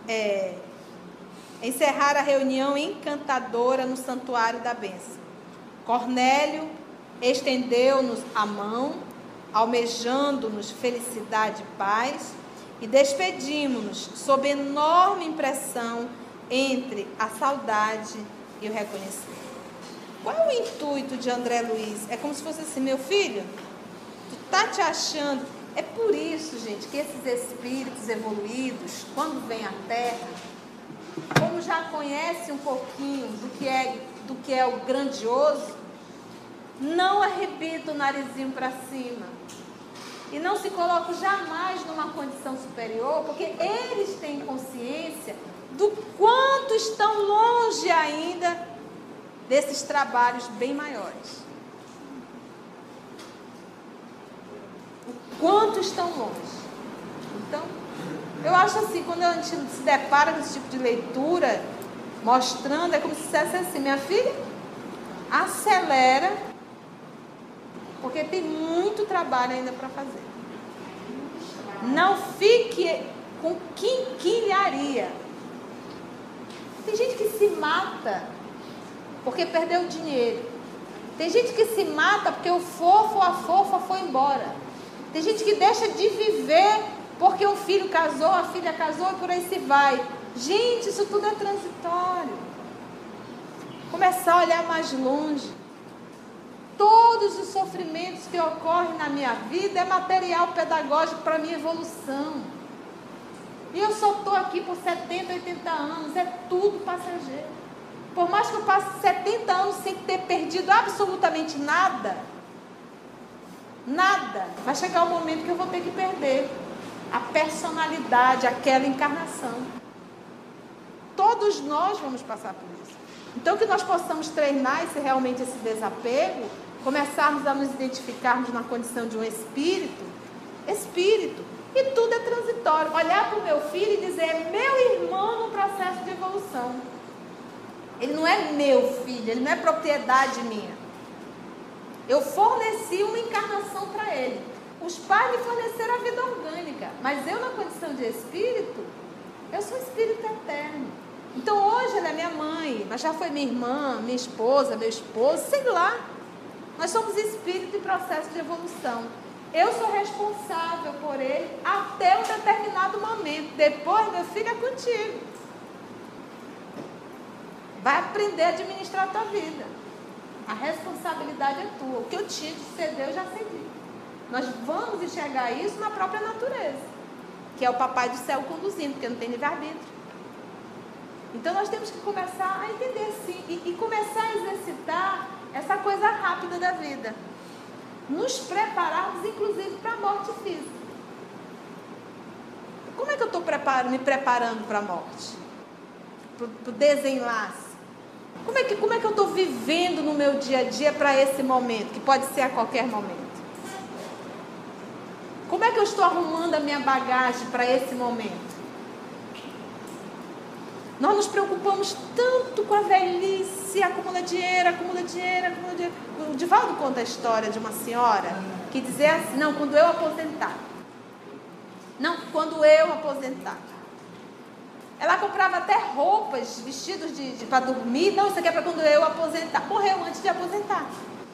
encerrar a reunião encantadora no santuário da bênção. Cornélio estendeu-nos a mão, almejando-nos felicidade e paz, e despedimos-nos sob enorme impressão entre a saudade e o reconhecimento. Qual é o intuito de André Luiz? É como se fosse assim: meu filho, tu tá te achando... É por isso, gente, que esses espíritos evoluídos, quando vêm à Terra, como já conhecem um pouquinho do que é o grandioso, não arrebentam o narizinho para cima e não se colocam jamais numa condição superior, porque eles têm consciência do quanto estão longe ainda desses trabalhos bem maiores. O quanto estão longe. Então, eu acho assim, quando a gente se depara com esse tipo de leitura, mostrando, é como se dissesse assim: minha filha, acelera, porque tem muito trabalho ainda para fazer. Não fique com quinquilharia. Tem gente que se mata porque perdeu dinheiro. Tem gente que se mata porque o fofo ou a fofa foi embora. Tem gente que deixa de viver porque o filho casou, a filha casou e por aí se vai. Gente, isso tudo é transitório. Começar a olhar mais longe. Todos os sofrimentos que ocorrem na minha vida é material pedagógico para a minha evolução. E eu só estou aqui por 70, 80 anos. É tudo passageiro. Por mais que eu passe 70 anos sem ter perdido absolutamente nada, vai chegar um momento que eu vou ter que perder a personalidade, aquela encarnação. Todos nós vamos passar por isso. Então, que nós possamos treinar realmente esse desapego, começarmos a nos identificarmos na condição de um espírito, e tudo é transitório. Olhar para o meu filho e dizer: é meu irmão no processo de evolução. Ele não é meu filho, ele não é propriedade minha. Eu forneci uma encarnação para ele. Os pais me forneceram a vida orgânica, mas eu, na condição de espírito, eu sou espírito eterno. Então hoje ela é minha mãe, mas já foi minha irmã, minha esposa, meu esposo, sei lá. Nós somos espírito em processo de evolução. Eu sou responsável por ele até um determinado momento. Depois, meu filho, é contigo. Vai aprender a administrar a tua vida. A responsabilidade é tua. O que eu tinha de ceder, eu já cedi. Nós vamos enxergar isso na própria natureza, que é o papai do céu conduzindo, porque não tem livre-arbítrio. Então nós temos que começar a entender sim, e começar a exercitar essa coisa rápida da vida. Nos prepararmos, inclusive, para a morte física. Como é que eu estou me preparando para a morte? Para o desenlace? Como é que eu estou vivendo no meu dia a dia para esse momento, que pode ser a qualquer momento? Como é que eu estou arrumando a minha bagagem para esse momento? Nós nos preocupamos tanto com a velhice, acumula dinheiro. O Divaldo conta a história de uma senhora que dizia assim: não, quando eu aposentar. Ela comprava até roupas, vestidos para dormir. Não, isso aqui é para quando eu aposentar. Morreu antes de aposentar.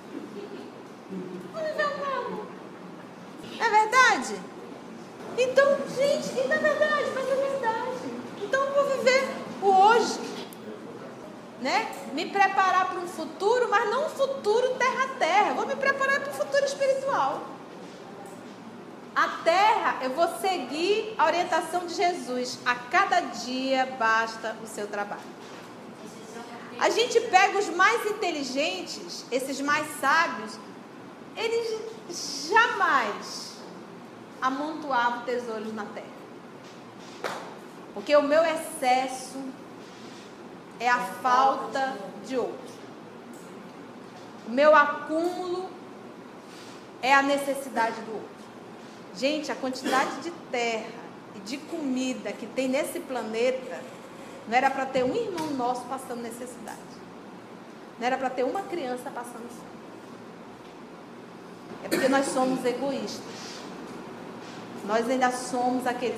Não viveu nada. É verdade? Então, gente, isso é verdade, mas é verdade. Então eu vou viver o hoje, né? Me preparar para um futuro, mas não um futuro terra-terra. Vou me preparar para um futuro espiritual. A terra, eu vou seguir a orientação de Jesus. A cada dia basta o seu trabalho. A gente pega os mais inteligentes, esses mais sábios, eles jamais amontoavam tesouros na terra. Porque o meu excesso é a falta de outro. O meu acúmulo é a necessidade do outro. Gente, a quantidade de terra e de comida que tem nesse planeta não era para ter um irmão nosso passando necessidade. Não era para ter uma criança passando fome. É porque nós somos egoístas. Nós ainda somos aqueles